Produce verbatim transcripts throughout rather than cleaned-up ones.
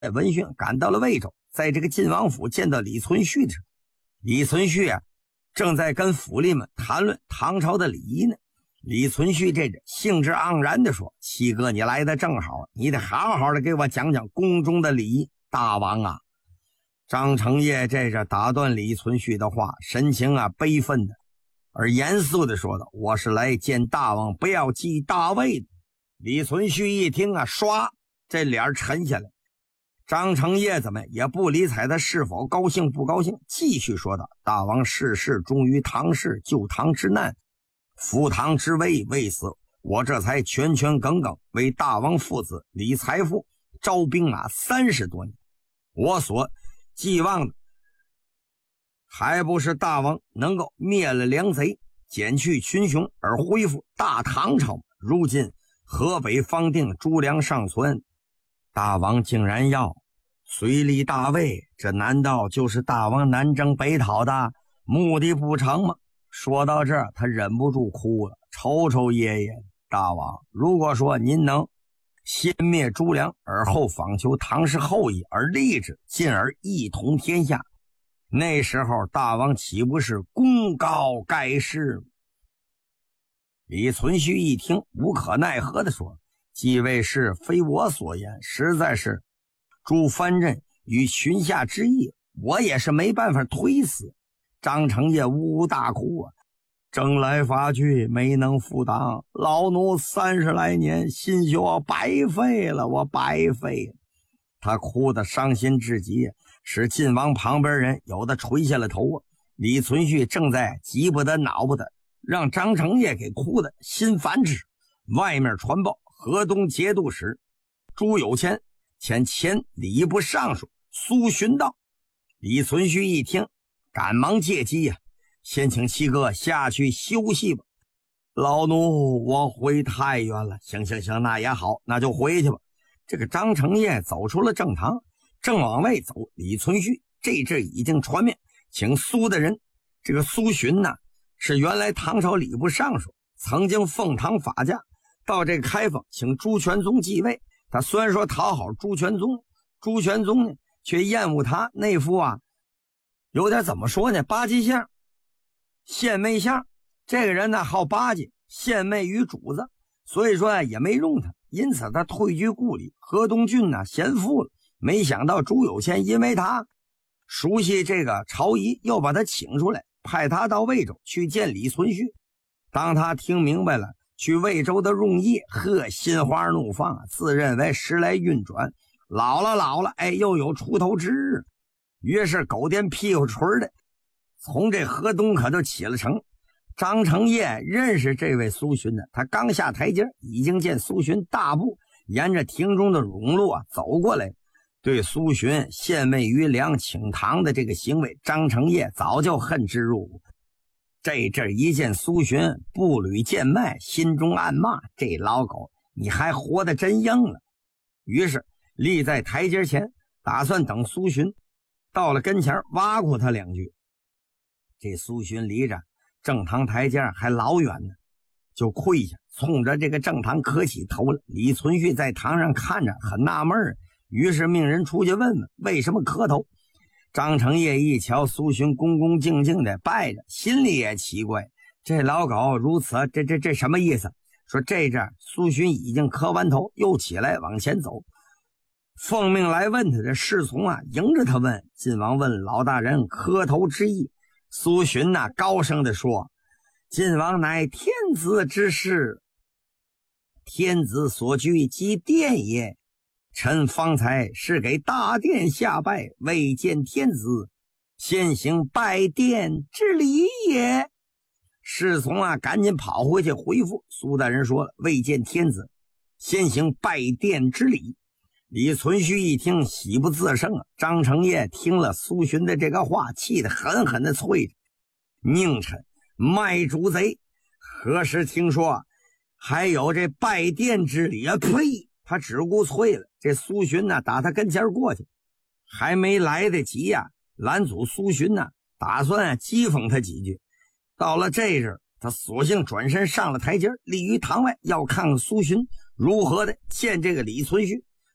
闻讯赶到了魏州，在这个晋王府见到李存勖的时候，李存勖啊正在跟府吏们谈论唐朝的礼仪呢。李存勖这人兴致盎然地说：“七哥，你来的正好，你得好好的给我讲讲宫中的礼仪。”大王啊，张承业这着打断李存勖的话，神情啊悲愤的而严肃的说道：“我是来见大王，不要记大位的。”李存勖一听啊，唰，这脸沉下来。张承业怎么也不理睬他是否高兴不高兴，继续说道：“大王世世忠于唐氏，救唐之难，扶唐之危，为此我这才全权耿耿为大王父子李财富招兵马三十多年。我所寄望的还不是大王能够灭了良贼，减去群雄，而恢复大唐朝。如今河北方定，诸粮尚存，大王竟然要随立大魏，这难道就是大王南征北讨的目的不成吗？”说到这儿，他忍不住哭了，瞅瞅爷爷，大王，如果说您能先灭诸梁，而后访求唐氏后裔而立之，进而一统天下，那时候大王岂不是功高盖世？李存勖一听，无可奈何地说：“继位事非我所言，实在是诸藩镇与群下之意，我也是没办法推辞。”张承业呜呜大哭啊，征来发去没能负当，老奴三十来年心血白费了，我白费了。他哭得伤心至极，使晋王旁边人有的垂下了头啊。李存勖正在急不得恼不得，让张承业给哭得心烦之时，外面传报河东节度使朱有谦前前礼部尚书苏洵到。李存勖一听，赶忙借机呀、啊，先请七哥下去休息吧。老奴我回太原了。行行行，那也好，那就回去吧。这个张承业走出了正堂，正往外走，李存勖这阵已经传命，请苏的人。这个苏洵呢，是原来唐朝礼部尚书，曾经奉唐法驾到这个开封，请朱全宗继位。他虽然说讨好朱全宗，朱全宗呢却厌恶他那副啊有点怎么说呢，巴结相献媚相。这个人呢好巴结献媚于主子，所以说也没用他，因此他退居故里。河东郡呢贤富了，没想到朱有谦因为他熟悉这个朝仪，又把他请出来，派他到魏州去见李存勖。当他听明白了去魏州的用意，呵，心花怒放，自认为时来运转，老了老了，哎，又有出头之日。于是狗颠屁股锤的从这河东可就起了城。张承业认识这位苏洵的，他刚下台阶，已经见苏洵大步沿着庭中的甬路啊走过来，对苏洵献媚于梁请唐的这个行为，张承业早就恨之入骨。这阵一见苏洵步履渐迈，心中暗骂：这老狗你还活得真硬了。于是立在台阶前，打算等苏洵到了跟前挖苦他两句。这苏洵离着正堂台阶还老远呢，就跪下冲着这个正堂磕起头了。李存勖在堂上看着很纳闷，于是命人出去问问为什么磕头。张承业一瞧苏洵恭恭敬敬的拜着，心里也奇怪，这老狗如此，这这这什么意思？说这阵苏洵已经磕完头，又起来往前走，奉命来问他的侍从啊迎着他问。晋王问老大人磕头之意。苏洵呐、啊、高声地说：晋王乃天子之事，天子所居即殿也，臣方才是给大殿下拜，未见天子，先行拜殿之礼也。侍从啊赶紧跑回去回复苏大人说了，未见天子，先行拜殿之礼。李存勖一听喜不自胜啊！张承业听了苏洵的这个话，气得狠狠地啐着：佞臣卖主贼，何时听说还有这拜殿之礼啊？呸！他只顾啐了。这苏洵呢打他跟前过去，还没来得及呀、啊、拦阻苏洵呢，打算、啊、讥讽他几句。到了这阵，他索性转身上了台阶，立于堂外，要看看苏洵如何的见这个李存勖。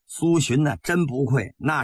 苏洵呢，真不愧那